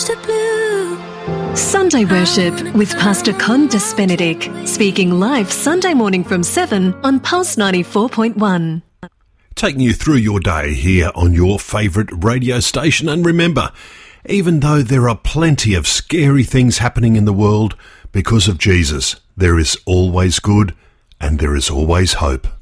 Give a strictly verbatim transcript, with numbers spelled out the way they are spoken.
Sunday Worship with Pastor Condis Benedict, speaking live Sunday morning from seven on Pulse ninety-four point one. Taking you through your day here on your favourite radio station. And remember, even though there are plenty of scary things happening in the world, because of Jesus, there is always good and there is always hope.